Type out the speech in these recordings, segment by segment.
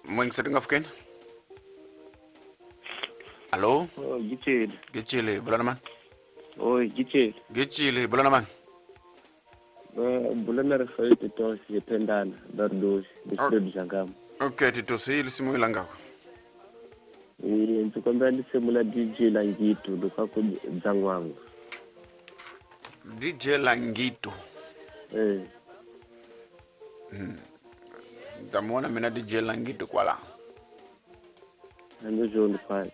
Mwingiseti ngafukeni? Allo? Oh, Gichile. Gichile, bulana man? Oh, Gichile. Gichile, bulana man? Bulana Rafael Tito Yetendana, Dardos, District Zangam. Okay, Tito, ili simu ilangako. Ntukwambia nisemula DJ Langitu, Lukaku Zangwangu. DJ Langitu? Tamuona mina DJ Langitu kwa la? Ndio ndifai.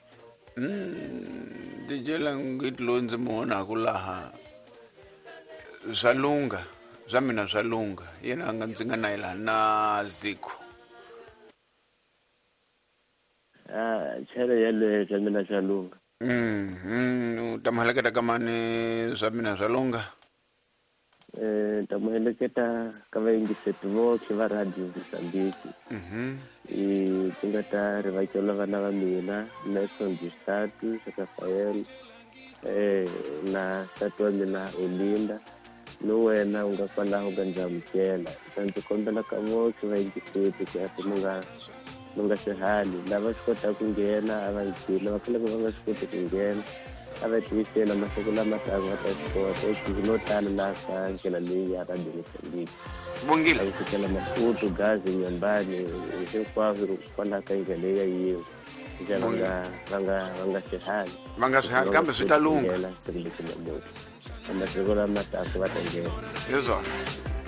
DJ Langitu lonze muona kulaha. Zalunga. Zamina zalunga. Yena nganzinga naila na ziku. Chere yale Zamina Zalunga. Tamahaleketa kama ni Zamina Zalunga? Tamahaleketa kama ingisetuvo kiva radio Msambiki. Tingata revachola vana va mina, Nelson Gisatu, Rafael, na Satwa mina Olinda. Nuwena ungafala uganja mchela. Ntukombela kamo kiva ingisetu kwa nunga sehali lava sikota kungena avanjile vakale vanga sikota kungena avatwisela masekula matanga atasikota ekizinotana lasa nkela leyi ya radio Msambiki Bongile ayisikela mafutu gazi nyambani hinkwavo kwalaka ingeleya yiyo njela vanga sehali kambe switalunga amasekula matanga vatangena yezo